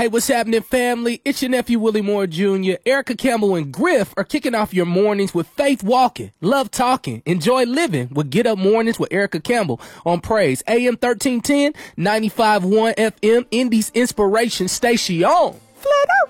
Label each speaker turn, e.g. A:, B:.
A: Hey, what's happening, family? It's your nephew, Willie Moore Jr. Erica Campbell and Griff are kicking off your mornings with Faith Walking, Love Talking, Enjoy Living with Get Up Mornings with Erica Campbell on Praise, AM 1310, 95.1 FM, Indies Inspiration Station. Flat out.